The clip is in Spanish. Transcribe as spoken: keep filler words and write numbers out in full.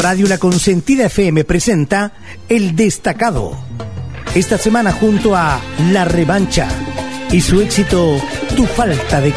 Radio La Consentida F M presenta El Destacado. Esta semana junto a La Revancha y su éxito Tu Falta de